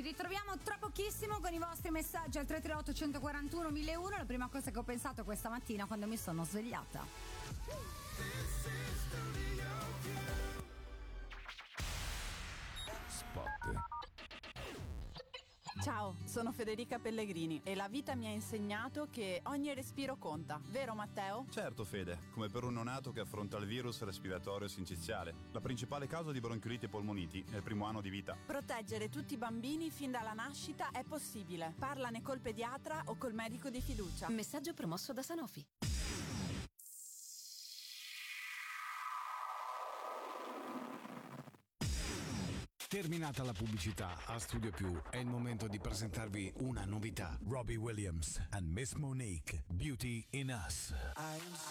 ritroviamo tra pochissimo con i vostri messaggi al 338 141 1001. La prima cosa che ho pensato questa mattina quando mi sono svegliata. Spot. Ciao, sono Federica Pellegrini e la vita mi ha insegnato che ogni respiro conta, vero Matteo? Certo Fede, come per un neonato che affronta il virus respiratorio sinciziale, la principale causa di bronchioliti e polmoniti nel primo anno di vita. Proteggere tutti i bambini fin dalla nascita è possibile. Parlane col pediatra o col medico di fiducia. Messaggio promosso da Sanofi. Terminata la pubblicità, a Studio Più è il momento di presentarvi una novità. Robbie Williams and Miss Monique, Beauty in Us.